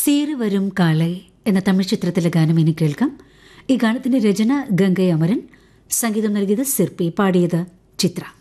സീറ് വരും കാളെ എന്ന തമിഴ് ചിത്രത്തിലെ ഗാനം ഇനി കേൾക്കാം. ഈ ഗാനത്തിന്റെ രചന ഗംഗൈ അമരൻ, സംഗീതം നൽകിയത് സിർപ്പി, പാടിയത് ചിത്ര.